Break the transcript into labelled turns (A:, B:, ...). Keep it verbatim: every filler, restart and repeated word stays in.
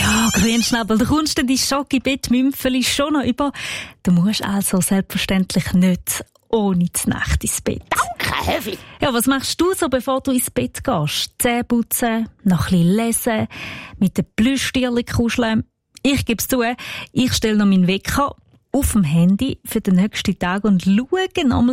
A: Ja, Grünschnabel, du kommst denn dein Schoki-Bett-Mümpfeli schon noch über. Du musst also selbstverständlich nicht ohne die Nacht ins Bett.
B: Danke, Hefi.
A: Ja, was machst du so, bevor du ins Bett gehst? Zähne putzen, noch ein bisschen lesen, mit den Plüschtierchen kuscheln. Ich gebe es zu, ich stelle noch meinen Wecker auf dem Handy für den nächsten Tag und schaue nochmal